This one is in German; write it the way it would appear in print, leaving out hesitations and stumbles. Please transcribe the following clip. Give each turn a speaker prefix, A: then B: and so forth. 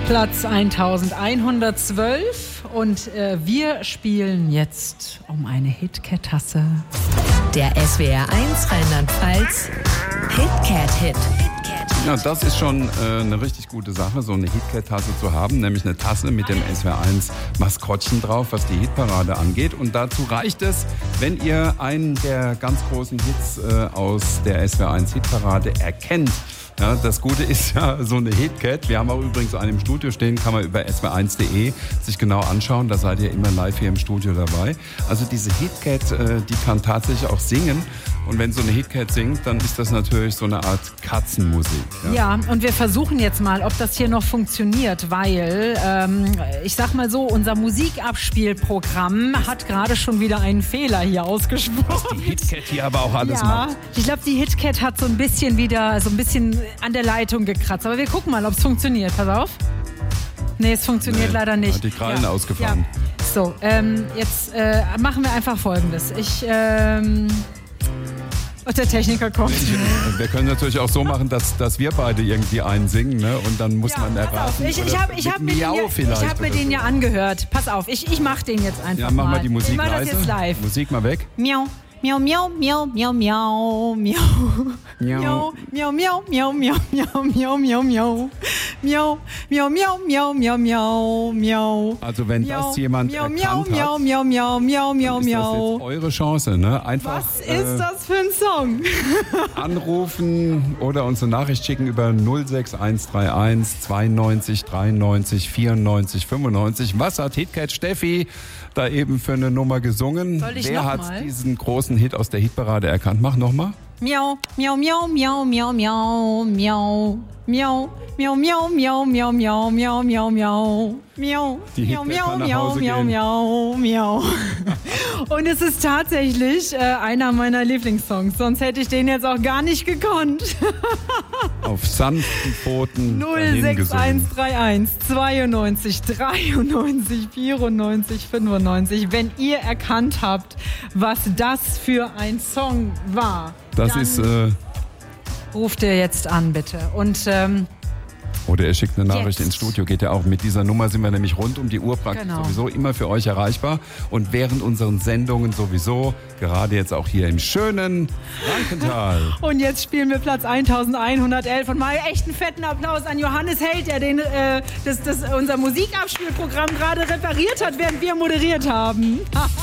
A: Platz 1112 und wir spielen jetzt um eine HitCat-Tasse.
B: Der SWR 1 Rheinland-Pfalz HitCat-Hit.
C: Ja, das ist schon eine richtig gute Sache, so eine HitCat-Tasse zu haben, nämlich eine Tasse mit dem SWR 1 Maskottchen drauf, was die Hitparade angeht. Und dazu reicht es, wenn ihr einen der ganz großen Hits aus der SWR 1 Hitparade erkennt. Ja, das Gute ist ja so eine HitCat. Wir haben auch übrigens einen im Studio stehen, kann man über swr1.de sich genau anschauen. Da seid ihr immer live hier im Studio dabei. Also diese HitCat, die kann tatsächlich auch singen. Und wenn so eine HitCat singt, dann ist das natürlich so eine Art Katzenmusik.
A: Ja, und wir versuchen jetzt mal, ob das hier noch funktioniert, weil, ich sag mal so, unser Musikabspielprogramm hat gerade schon wieder einen Fehler hier ausgesprochen.
C: Was die HitCat hier aber auch alles macht.
A: Ich glaube, die HitCat hat so ein bisschen an der Leitung gekratzt. Aber wir gucken mal, ob es funktioniert. Pass auf. Nee, es funktioniert leider nicht.
C: Hat die Krallen ausgefahren.
A: Ja. So, jetzt machen wir einfach Folgendes. Der Techniker kommt.
C: Wir können natürlich auch so machen, dass wir beide irgendwie einen singen, ne? Und dann muss man erraten.
A: Ich hab mir den ja angehört. Pass auf, ich mach den jetzt einfach mal.
C: Ja, mach mal die Musik
A: leise. Ich mach das jetzt live.
C: Musik mal weg.
A: Miau. Miau, miau, miau, miau, miau, miau. Miau, miau, miau, miau, miau, miau, miau, miau, miau. Miau, miau, miau, miau, miau, miau, miau.
C: Also wenn das jemand
A: miau,
C: erkannt
A: miau,
C: hat,
A: miau, miau, miau, miau, miau,
C: ist das
A: miau.
C: jetzt eure Chance, ne? Einfach
A: Was ist das für ein Song?
C: anrufen oder uns eine Nachricht schicken über 06131 92 93 94 95. Was hat HitCat Steffi da eben für eine Nummer gesungen? Wer hat diesen großen Hit aus der Hitparade erkannt? Mach nochmal.
A: Miau, miau, miau, miau, miau, miau, miau. Miau, miau, miau, miau, miau, miau, miau, miau, miau. Miau, miau, miau, miau, miau, miau, miau. Und es ist tatsächlich einer meiner Lieblingssongs. Sonst hätte ich den jetzt auch gar nicht gekonnt.
C: Auf sanften Pfoten
A: 06131 92 93 94 95. Wenn ihr erkannt habt, was das für ein Song war,
C: das ist
A: ruft ihr jetzt an, bitte. Und
C: oder ihr schickt eine Nachricht
A: jetzt
C: ins Studio, geht ja auch. Mit dieser Nummer sind wir nämlich rund um die Uhr praktisch sowieso immer für euch erreichbar. Und während unseren Sendungen sowieso, gerade jetzt auch hier im schönen Frankenthal.
A: Und jetzt spielen wir Platz 1111 und mal echt einen fetten Applaus an Johannes Held, der unser Musikabspielprogramm gerade repariert hat, während wir moderiert haben.